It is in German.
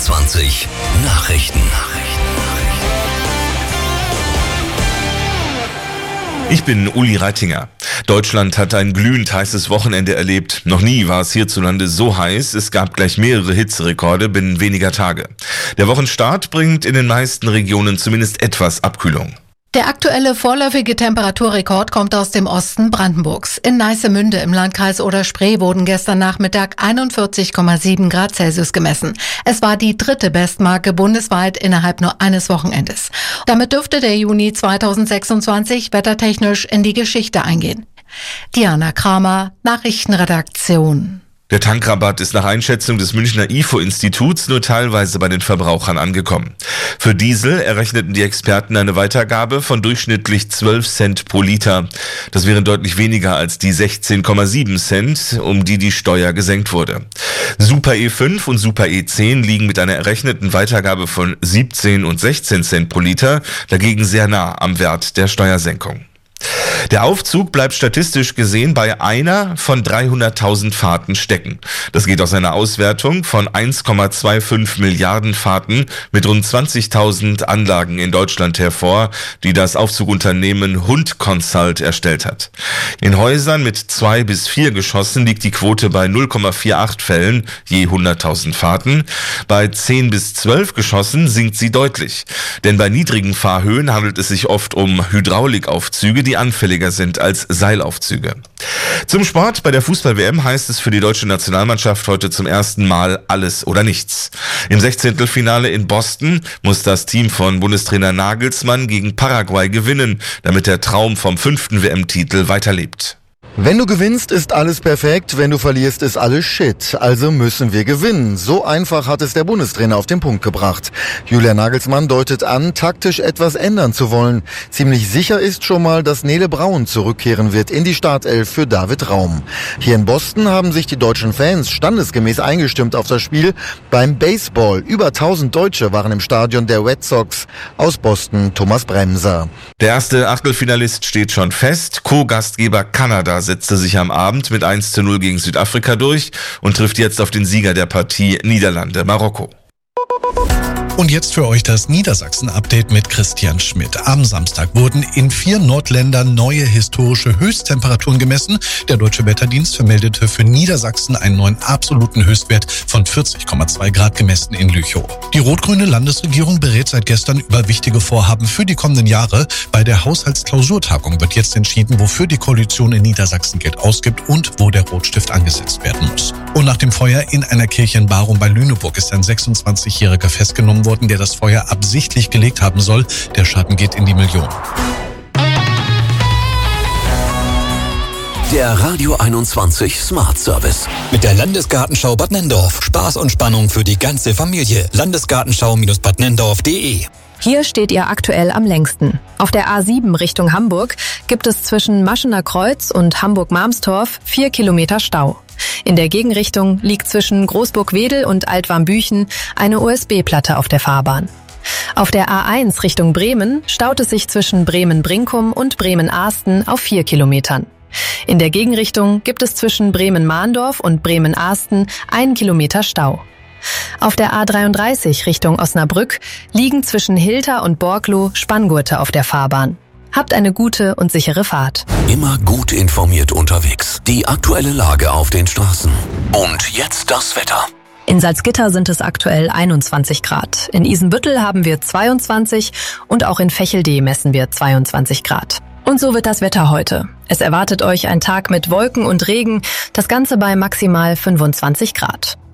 21 Nachrichten. Ich bin Uli Reitinger. Deutschland hat ein glühend heißes Wochenende erlebt. Noch nie war es hierzulande so heiß. Es gab gleich mehrere Hitzerekorde binnen weniger Tage. Der Wochenstart bringt in den meisten Regionen zumindest etwas Abkühlung. Der aktuelle vorläufige Temperaturrekord kommt aus dem Osten Brandenburgs. In Neissemünde im Landkreis Oder-Spree wurden gestern Nachmittag 41,7 Grad Celsius gemessen. Es war die dritte Bestmarke bundesweit innerhalb nur eines Wochenendes. Damit dürfte der Juni 2026 wettertechnisch in die Geschichte eingehen. Diana Kramer, Nachrichtenredaktion. Der Tankrabatt ist nach Einschätzung des Münchner IFO-Instituts nur teilweise bei den Verbrauchern angekommen. Für Diesel errechneten die Experten eine Weitergabe von durchschnittlich 12 Cent pro Liter. Das wären deutlich weniger als die 16,7 Cent, um die Steuer gesenkt wurde. Super E5 und Super E10 liegen mit einer errechneten Weitergabe von 17 und 16 Cent pro Liter dagegen sehr nah am Wert der Steuersenkung. Der Aufzug bleibt statistisch gesehen bei einer von 300.000 Fahrten stecken. Das geht aus einer Auswertung von 1,25 Milliarden Fahrten mit rund 20.000 Anlagen in Deutschland hervor, die das Aufzugunternehmen Hund Consult erstellt hat. In Häusern mit 2 bis 4 Geschossen liegt die Quote bei 0,48 Fällen je 100.000 Fahrten. Bei 10 bis 12 Geschossen sinkt sie deutlich. Denn bei niedrigen Fahrhöhen handelt es sich oft um Hydraulikaufzüge, die anfälliger sind als Seilaufzüge. Zum Sport. Bei der Fußball-WM heißt es für die deutsche Nationalmannschaft heute zum ersten Mal alles oder nichts. Im 16. Finale in Boston muss das Team von Bundestrainer Nagelsmann gegen Paraguay gewinnen, damit der Traum vom 5. WM-Titel weiterlebt. Wenn du gewinnst, ist alles perfekt. Wenn du verlierst, ist alles Shit. Also müssen wir gewinnen. So einfach hat es der Bundestrainer auf den Punkt gebracht. Julian Nagelsmann deutet an, taktisch etwas ändern zu wollen. Ziemlich sicher ist schon mal, dass Nele Braun zurückkehren wird in die Startelf für David Raum. Hier in Boston haben sich die deutschen Fans standesgemäß eingestimmt auf das Spiel. Beim Baseball über 1000 Deutsche waren im Stadion der Red Sox. Aus Boston Thomas Bremser. Der erste Achtelfinalist steht schon fest. Co-Gastgeber Kanada setzte sich am Abend mit 1:0 gegen Südafrika durch und trifft jetzt auf den Sieger der Partie Niederlande-Marokko. Und jetzt für euch das Niedersachsen-Update mit Christian Schmidt. Am Samstag wurden in 4 Nordländern neue historische Höchsttemperaturen gemessen. Der Deutsche Wetterdienst vermeldete für Niedersachsen einen neuen absoluten Höchstwert von 40,2 Grad gemessen in Lüchow. Die rot-grüne Landesregierung berät seit gestern über wichtige Vorhaben für die kommenden Jahre. Bei der Haushaltsklausurtagung wird jetzt entschieden, wofür die Koalition in Niedersachsen Geld ausgibt und wo der Rotstift angesetzt werden muss. Und nach dem Feuer in einer Kirche in Barum bei Lüneburg ist ein 26-Jähriger festgenommen worden, der das Feuer absichtlich gelegt haben soll. Der Schaden geht in die Millionen. Der Radio 21 Smart Service. Mit der Landesgartenschau Bad Nenndorf. Spaß und Spannung für die ganze Familie. Landesgartenschau-badnendorf.de. Hier steht ihr aktuell am längsten. Auf der A7 Richtung Hamburg gibt es zwischen Maschener Kreuz und Hamburg-Marmstorf 4 Kilometer Stau. In der Gegenrichtung liegt zwischen Großburg-Wedel und Altwarmbüchen eine USB-Platte auf der Fahrbahn. Auf der A1 Richtung Bremen staut es sich zwischen Bremen-Brinkum und Bremen-Ahsten auf 4 Kilometern. In der Gegenrichtung gibt es zwischen Bremen-Mahndorf und Bremen-Ahsten 1 Kilometer Stau. Auf der A33 Richtung Osnabrück liegen zwischen Hilter und Borglow Spanngurte auf der Fahrbahn. Habt eine gute und sichere Fahrt. Immer gut informiert unterwegs. Die aktuelle Lage auf den Straßen. Und jetzt das Wetter. In Salzgitter sind es aktuell 21 Grad. In Isenbüttel haben wir 22 und auch in Vechel-D messen wir 22 Grad. Und so wird das Wetter heute. Es erwartet euch ein Tag mit Wolken und Regen, das Ganze bei maximal 25 Grad.